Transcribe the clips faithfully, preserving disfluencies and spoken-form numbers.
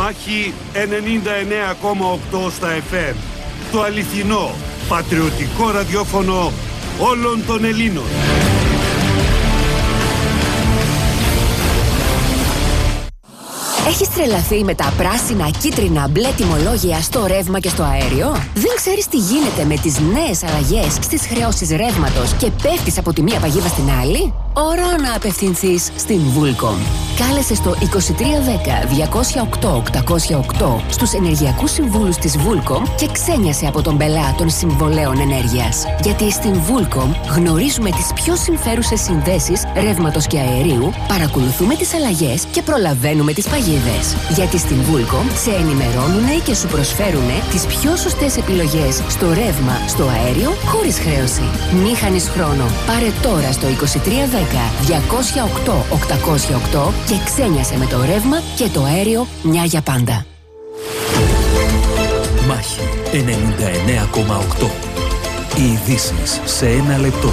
Μάχη ενενήντα εννέα κόμμα οκτώ στα εφ εμ. Το αληθινό, πατριωτικό ραδιόφωνο όλων των Ελλήνων. Έχεις τρελαθεί με τα πράσινα, κίτρινα, μπλε τιμολόγια στο ρεύμα και στο αέριο? Δεν ξέρεις τι γίνεται με τις νέες αλλαγές στις χρεώσεις ρεύματος και πέφτεις από τη μία παγίδα στην άλλη? Ώρα να απευθυνθείς στην Vulcom. Κάλεσε στο είκοσι τρία δέκα διακόσια οκτώ οκτακόσια οκτώ στους ενεργειακούς συμβούλους της Vulcom και ξένιασε από τον πελά των συμβολέων ενέργειας. Γιατί στην Vulcom γνωρίζουμε τις πιο συμφέρουσες συνδέσεις ρεύματος και αερίου, παρακολουθούμε τις αλλαγές και προλαβαίνουμε τις παγίδες. Γιατί στην Vulcom σε ενημερώνουνε και σου προσφέρουνε τις πιο σωστές επιλογές στο ρεύμα, στο αέριο, χωρίς χρέωση. Μη χάνεις χρόνο. Πάρε τώρα στο είκοσι τρία δέκα διακόσια οκτώ οκτακόσια οκτώ και ξένιασε με το ρεύμα και το αέριο μια για πάντα. Μάχη ενενήντα εννέα κόμμα οκτώ. Οι ειδήσεις σε ένα λεπτό.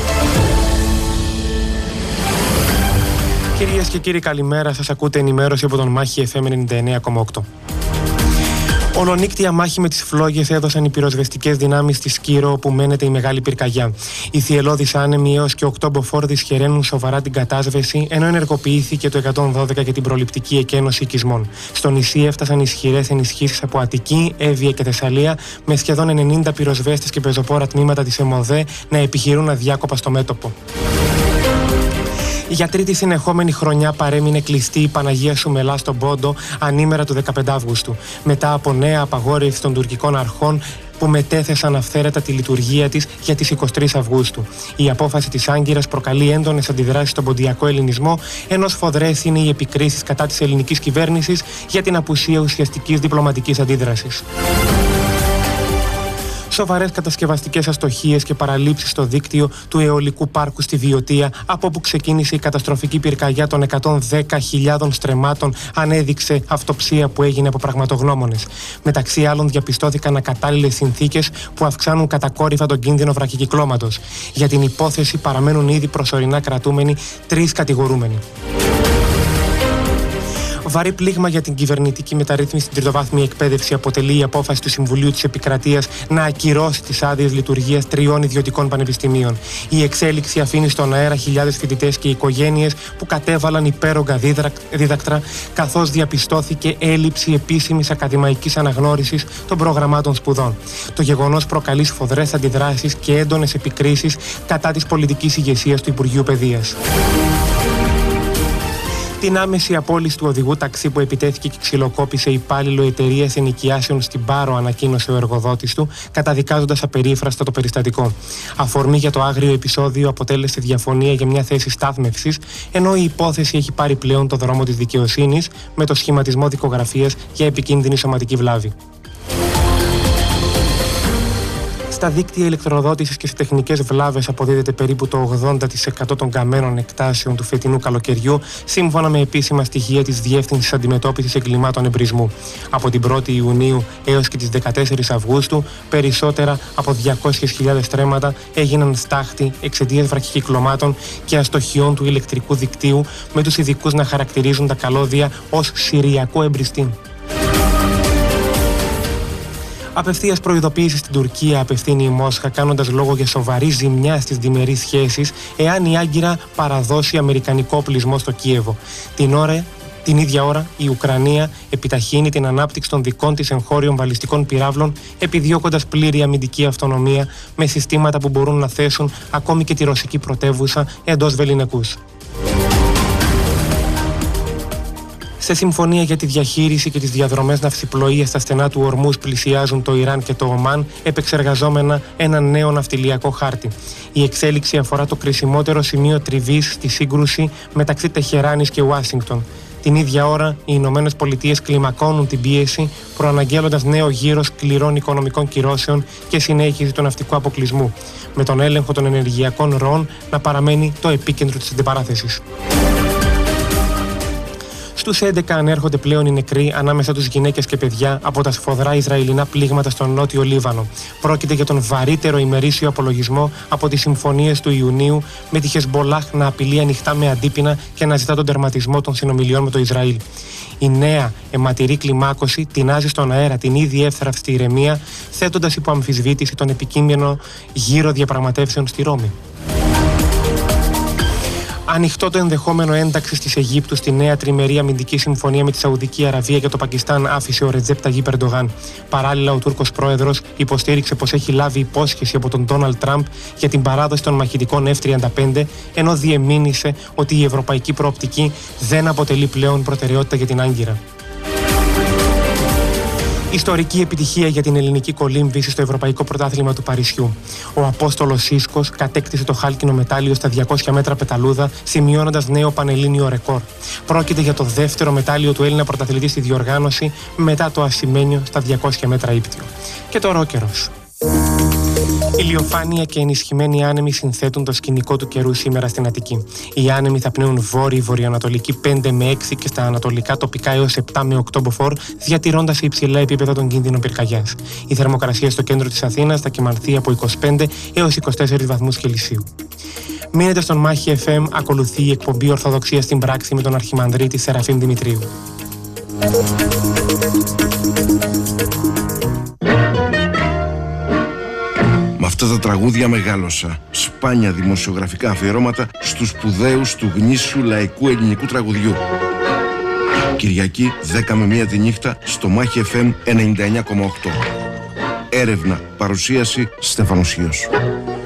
Κυρίες και κύριοι, καλημέρα. Σας ακούτε ενημέρωση από τον Μάχη εφ εμ ενενήντα εννέα κόμμα οκτώ. Ολονύκτια μάχη με τις φλόγες έδωσαν οι πυροσβεστικές δυνάμεις στη Σκύρο, όπου μένεται η μεγάλη πυρκαγιά. Οι θυελλώδεις άνεμοι έως και οκτώ μποφόρ χαιραίνουν σοβαρά την κατάσβεση, ενώ ενεργοποιήθηκε το εκατόν δώδεκα για την προληπτική εκένωση οικισμών. Στο νησί έφτασαν ισχυρές ενισχύσεις από Αττική, Εύβοια και Θεσσαλία, με σχεδόν ενενήντα πυροσβέστες και πεζοπόρα τμήματα της ΕΜΟΔΕ να επιχειρούν αδιάκοπα στο μέτωπο. Για τρίτη συνεχόμενη χρονιά παρέμεινε κλειστή η Παναγία Σουμελά στον Πόντο ανήμερα του δεκαπέντε Αυγούστου, μετά από νέα απαγόρευση των τουρκικών αρχών που μετέθεσαν αυθαίρετα τη λειτουργία της για τις εικοστή τρίτη Αυγούστου. Η απόφαση της Άγκυρας προκαλεί έντονες αντιδράσεις στον ποντιακό ελληνισμό, ενώ σφοδρές είναι οι επικρίσεις κατά της ελληνικής κυβέρνησης για την απουσία ουσιαστικής διπλωματικής αντίδρασης. Σοβαρές κατασκευαστικές αστοχίες και παραλήψεις στο δίκτυο του αιωλικού πάρκου στη Βιωτία, από όπου ξεκίνησε η καταστροφική πυρκαγιά των εκατόν δέκα χιλιάδων στρεμμάτων, ανέδειξε αυτοψία που έγινε από πραγματογνώμονες. Μεταξύ άλλων, διαπιστώθηκαν ακατάλληλες συνθήκες που αυξάνουν κατακόρυφα τον κίνδυνο βραχικυκλώματος. Για την υπόθεση παραμένουν ήδη προσωρινά κρατούμενοι τρεις κατηγορούμενοι. Βαρύ πλήγμα για την κυβερνητική μεταρρύθμιση στην τριτοβάθμια εκπαίδευση αποτελεί η απόφαση του Συμβουλίου της Επικρατείας να ακυρώσει τις άδειες λειτουργίας τριών ιδιωτικών πανεπιστημίων. Η εξέλιξη αφήνει στον αέρα χιλιάδες φοιτητές και οικογένειες που κατέβαλαν υπέρογκα δίδακτρα, καθώς διαπιστώθηκε έλλειψη επίσημης ακαδημαϊκής αναγνώρισης των προγραμμάτων σπουδών. Το γεγονός προκαλεί σφοδρές αντιδράσεις και έντονες επικρίσεις κατά της πολιτικής ηγεσίας του Υπουργείου Παιδείας. Την άμεση απόλυση του οδηγού ταξί που επιτέθηκε και ξυλοκόπησε υπάλληλο εταιρείας ενοικιάσεων στην Πάρο, ανακοίνωσε ο εργοδότης του, καταδικάζοντας απερίφραστα το περιστατικό. Αφορμή για το άγριο επεισόδιο αποτέλεσε διαφωνία για μια θέση στάθμευσης, ενώ η υπόθεση έχει πάρει πλέον το δρόμο της δικαιοσύνης με το σχηματισμό δικογραφίας για επικίνδυνη σωματική βλάβη. Στα δίκτυα ηλεκτροδότησης και σε τεχνικές βλάβες αποδίδεται περίπου το ογδόντα τοις εκατό των καμένων εκτάσεων του φετινού καλοκαιριού, σύμφωνα με επίσημα στοιχεία της Διεύθυνσης Αντιμετώπισης Εγκλημάτων Εμπρισμού. Από την πρώτη Ιουνίου έως και τις δεκατέσσερις Αυγούστου, περισσότερα από διακόσιες χιλιάδες στρέμματα έγιναν στάχτη εξαιτίας βραχικυκλωμάτων και αστοχιών του ηλεκτρικού δικτύου, με τους ειδικούς να χαρακτηρίζουν τα καλώδια ως συριακό εμπριστή. Απευθείας προειδοποίηση στην Τουρκία απευθύνει η Μόσχα, κάνοντας λόγο για σοβαρή ζημιά στις διμερείς σχέσεις εάν η Άγκυρα παραδώσει αμερικανικό οπλισμό στο Κίεβο. Την ώρα Την ίδια ώρα, η Ουκρανία επιταχύνει την ανάπτυξη των δικών της εγχώριων βαλιστικών πυράβλων, επιδιώκοντας πλήρη αμυντική αυτονομία με συστήματα που μπορούν να θέσουν ακόμη και τη ρωσική πρωτεύουσα εντός βεληνικούς. Σε συμφωνία για τη διαχείριση και τις διαδρομές ναυσιπλοείας στα στενά του Ορμούς πλησιάζουν το Ιράν και το Ομάν, επεξεργαζόμενα ένα νέο ναυτιλιακό χάρτη. Η εξέλιξη αφορά το κρισιμότερο σημείο τριβής στη σύγκρουση μεταξύ Τεχεράνης και Ουάσιγκτον. Την ίδια ώρα, οι Ηνωμένες Πολιτείες κλιμακώνουν την πίεση, προαναγγέλλοντας νέο γύρο σκληρών οικονομικών κυρώσεων και συνέχιση του ναυτικού αποκλεισμού, με τον έλεγχο των ενεργειακών ροών να παραμένει το επίκεντρο της αντιπαράθεσης. Στους έντεκα ανέρχονται πλέον οι νεκροί, ανάμεσα τους γυναίκες και παιδιά, από τα σφοδρά Ισραηλινά πλήγματα στον νότιο Λίβανο. Πρόκειται για τον βαρύτερο ημερήσιο απολογισμό από τις συμφωνίες του Ιουνίου, με τη Χεσμπολάχ να απειλεί ανοιχτά με αντίπεινα και να ζητά τον τερματισμό των συνομιλιών με το Ισραήλ. Η νέα αιματηρή κλιμάκωση τεινάζει στον αέρα την ήδη εύθραυστη ηρεμία, θέτοντας υπό αμφισβήτηση τον επικείμενο γύρο διαπραγματεύσεων στη Ρώμη. Ανοιχτό το ενδεχόμενο ένταξης της Αιγύπτου στη νέα τριμερή αμυντική συμφωνία με τη Σαουδική Αραβία και το Πακιστάν άφησε ο Ρετζέπ Ταγίπ Ερντογάν. Παράλληλα, ο Τούρκος πρόεδρος υποστήριξε πως έχει λάβει υπόσχεση από τον Ντόναλντ Τραμπ για την παράδοση των μαχητικών εφ τριάντα πέντε, ενώ διεμήνυσε ότι η ευρωπαϊκή προοπτική δεν αποτελεί πλέον προτεραιότητα για την Άγκυρα. Ιστορική επιτυχία για την ελληνική κολύμβηση στο Ευρωπαϊκό Πρωτάθλημα του Παρισιού. Ο Απόστολος Σίσκος κατέκτησε το χάλκινο μετάλλιο στα διακόσια μέτρα πεταλούδα, σημειώνοντας νέο πανελλήνιο ρεκόρ. Πρόκειται για το δεύτερο μετάλλιο του Έλληνα πρωταθλητή στη διοργάνωση, μετά το ασημένιο στα διακόσια μέτρα ύπτιο. Και τώρα ο καιρός. Ηλιοφάνεια και ενισχυμένοι άνεμοι συνθέτουν το σκηνικό του καιρού σήμερα στην Αττική. Οι άνεμοι θα πνέουν βόρειο-βορειοανατολική πέντε με έξι και στα ανατολικά τοπικά έως επτά με οκτώ μποφόρ, διατηρώντας σε υψηλά επίπεδα τον κίνδυνο πυρκαγιάς. Η θερμοκρασία στο κέντρο της Αθήνας θα κυμανθεί από είκοσι πέντε έως είκοσι τέσσερις βαθμούς Κελσίου. Μείνετε στον Μάχη εφ εμ, ακολουθεί η εκπομπή Ορθοδοξία στην πράξη με τον Αρχιμανδρίτη Σεραφείμ Δημητρίου. Με αυτά τα τραγούδια μεγάλωσα. Σπάνια δημοσιογραφικά αφιερώματα στους σπουδαίους του γνήσιου λαϊκού ελληνικού τραγουδιού. Κυριακή δέκα με μία τη νύχτα στο Μάχη εφ εμ ενενήντα εννιά κόμμα οκτώ. Έρευνα, παρουσίαση Στέφανος Χίος.